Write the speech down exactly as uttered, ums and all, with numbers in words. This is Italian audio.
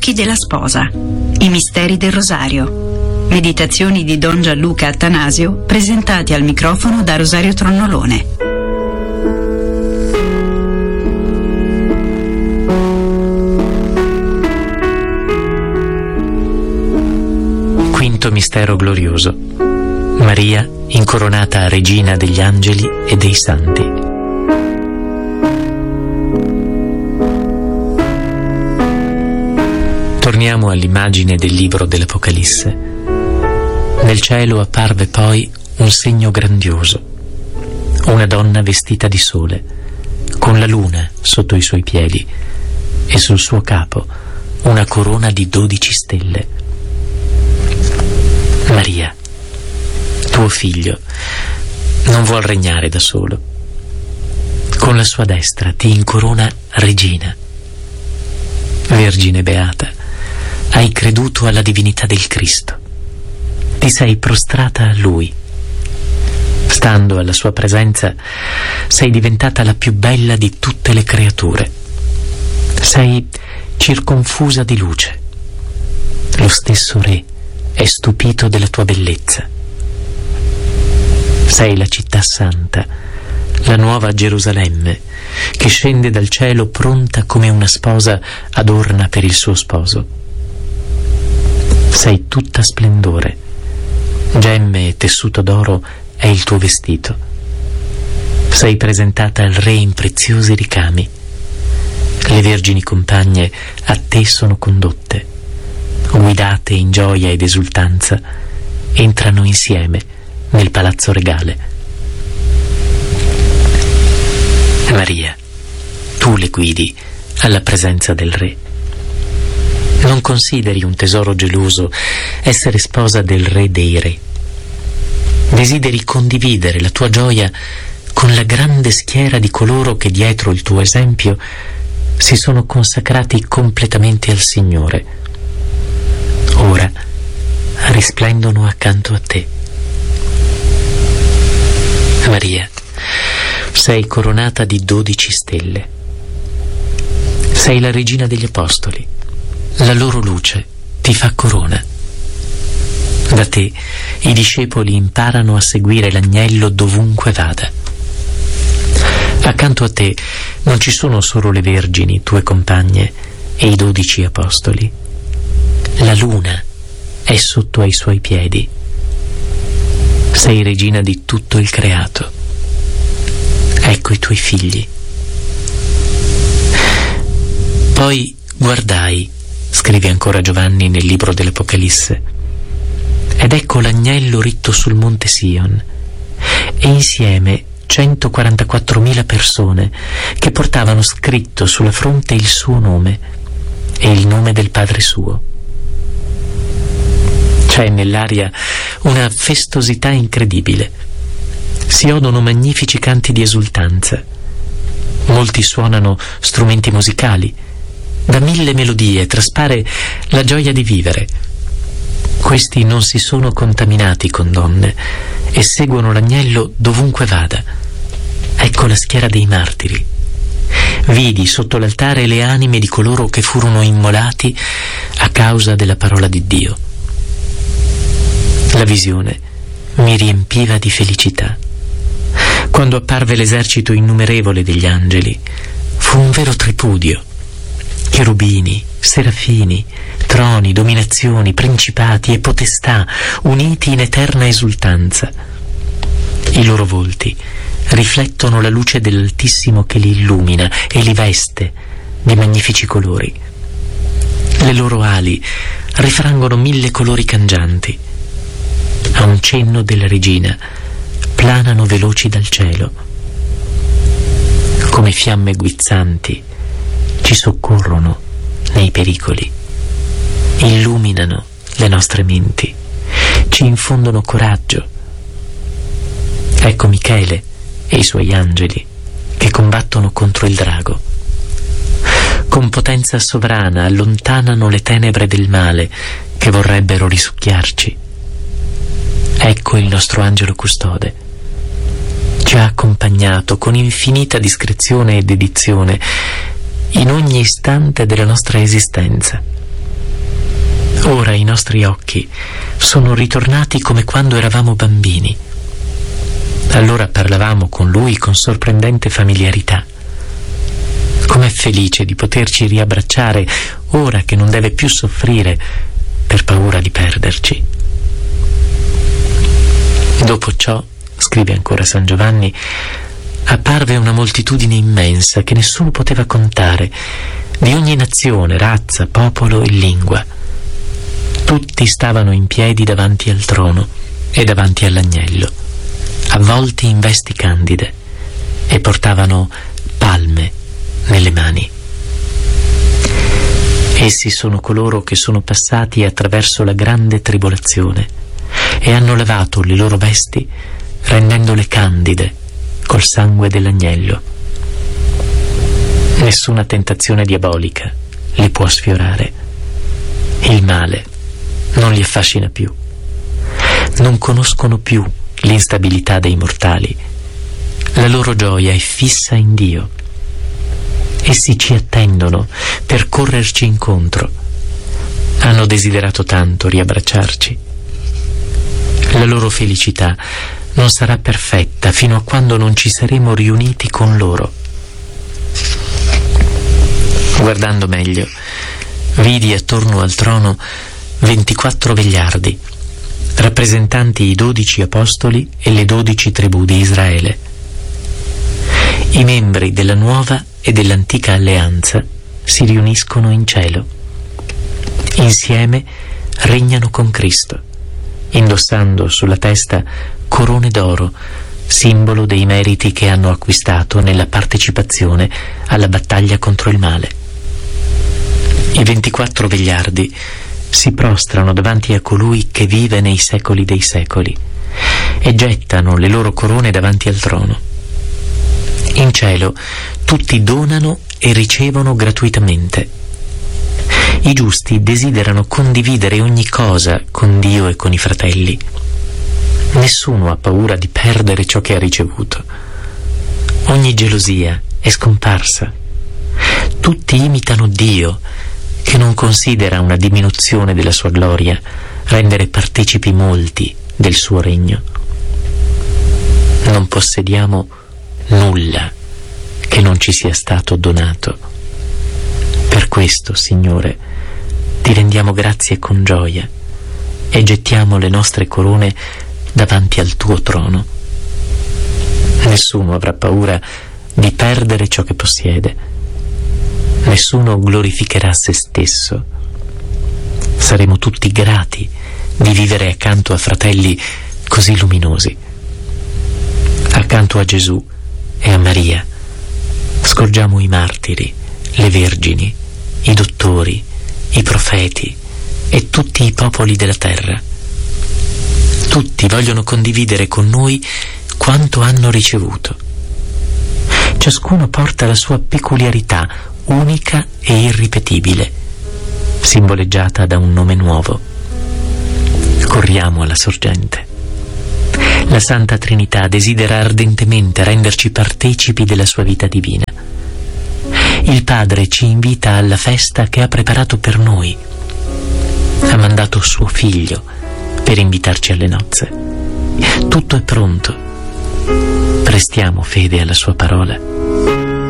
occhi della sposa. I misteri del rosario. Meditazioni di Don Gianluca Attanasio, presentati al microfono da Rosario Tronnolone. Quinto mistero glorioso. Maria incoronata regina degli angeli e dei santi. Torniamo all'immagine del libro dell'Apocalisse. Nel cielo apparve poi un segno grandioso, una donna vestita di sole, con la luna sotto i suoi piedi e sul suo capo una corona di dodici stelle. Maria, tuo figlio, non vuol regnare da solo. Con la sua destra ti incorona regina. Vergine beata, hai creduto alla divinità del Cristo. Ti sei prostrata a Lui. Stando alla sua presenza, sei diventata la più bella di tutte le creature. Sei circonfusa di luce. Lo stesso Re è stupito della tua bellezza. Sei la città santa, la nuova Gerusalemme, che scende dal cielo pronta come una sposa adorna per il suo sposo. Sei tutta splendore, gemme e tessuto d'oro è il tuo vestito. Sei presentata al Re in preziosi ricami. Le vergini compagne a te sono condotte. Guidate in gioia ed esultanza, entrano insieme nel palazzo regale. Maria, tu le guidi alla presenza del Re. Non consideri un tesoro geloso essere sposa del Re dei Re. Desideri condividere la tua gioia con la grande schiera di coloro che dietro il tuo esempio si sono consacrati completamente al Signore. Ora risplendono accanto a te. Maria, sei coronata di dodici stelle. Sei la regina degli apostoli. La loro luce ti fa corona. Da te i discepoli imparano a seguire l'agnello dovunque vada. Accanto a te non ci sono solo le vergini, tue compagne, e i dodici apostoli. La luna è sotto ai suoi piedi. Sei regina di tutto il creato. Ecco i tuoi figli. Poi guardai, scrive ancora Giovanni nel libro dell'Apocalisse, ed ecco l'agnello ritto sul monte Sion, e insieme centoquarantaquattromila persone che portavano scritto sulla fronte il suo nome e il nome del Padre suo. C'è nell'aria una festosità incredibile. Si odono magnifici canti di esultanza. Molti suonano strumenti musicali. Da mille melodie traspare la gioia di vivere. Questi non si sono contaminati con donne e seguono l'agnello dovunque vada. Ecco la schiera dei martiri. Vidi sotto l'altare le anime di coloro che furono immolati a causa della parola di Dio. La visione mi riempiva di felicità. Quando apparve l'esercito innumerevole degli angeli, fu un vero tripudio. Cherubini, serafini, troni, dominazioni, principati e potestà uniti in eterna esultanza. I loro volti riflettono la luce dell'Altissimo che li illumina e li veste di magnifici colori. Le loro ali rifrangono mille colori cangianti. A un cenno della regina planano veloci dal cielo. Come fiamme guizzanti ci soccorrono nei pericoli, illuminano le nostre menti, ci infondono coraggio. Ecco Michele e i suoi angeli che combattono contro il drago. Con potenza sovrana allontanano le tenebre del male che vorrebbero risucchiarci. Ecco il nostro angelo custode. Ci ha accompagnato con infinita discrezione e dedizione in ogni istante della nostra esistenza. Ora i nostri occhi sono ritornati come quando eravamo bambini. Allora parlavamo con lui con sorprendente familiarità. Com'è felice di poterci riabbracciare ora che non deve più soffrire per paura di perderci. Dopo ciò, scrive ancora San Giovanni, apparve una moltitudine immensa che nessuno poteva contare, di ogni nazione, razza, popolo e lingua. Tutti stavano in piedi davanti al trono e davanti all'agnello, avvolti in vesti candide, e portavano palme nelle mani. Essi sono coloro che sono passati attraverso la grande tribolazione e hanno lavato le loro vesti rendendole candide col sangue dell'agnello. Nessuna tentazione diabolica li può sfiorare. Il male non li affascina più. Non conoscono più l'instabilità dei mortali. La loro gioia è fissa in Dio. Essi ci attendono per correrci incontro. Hanno desiderato tanto riabbracciarci. La loro felicità non sarà perfetta fino a quando non ci saremo riuniti con loro. Guardando meglio, vidi attorno al trono ventiquattro vegliardi, rappresentanti i dodici apostoli e le dodici tribù di Israele. I membri della nuova e dell'antica alleanza si riuniscono in cielo. Insieme regnano con Cristo, indossando sulla testa corone d'oro, simbolo dei meriti che hanno acquistato nella partecipazione alla battaglia contro il male. I ventiquattro vegliardi si prostrano davanti a colui che vive nei secoli dei secoli e gettano le loro corone davanti al trono. In cielo tutti donano e ricevono gratuitamente. I giusti desiderano condividere ogni cosa con Dio e con i fratelli. Nessuno ha paura di perdere ciò che ha ricevuto. Ogni gelosia è scomparsa. Tutti imitano Dio, che non considera una diminuzione della sua gloria rendere partecipi molti del suo regno. Non possediamo nulla che non ci sia stato donato. Per questo, Signore, ti rendiamo grazie con gioia e gettiamo le nostre corone davanti al tuo trono. Nessuno avrà paura di perdere ciò che possiede. Nessuno glorificherà se stesso. Saremo tutti grati di vivere accanto a fratelli così luminosi. Accanto a Gesù e a Maria scorgiamo i martiri, le vergini, i dottori, i profeti e tutti i popoli della terra. Tutti vogliono condividere con noi quanto hanno ricevuto. Ciascuno porta la sua peculiarità unica e irripetibile, simboleggiata da un nome nuovo. Corriamo alla sorgente. La Santa Trinità desidera ardentemente renderci partecipi della sua vita divina. Il Padre ci invita alla festa che ha preparato per noi. Ha mandato suo Figlio per invitarci alle nozze. Tutto è pronto. Prestiamo fede alla sua parola.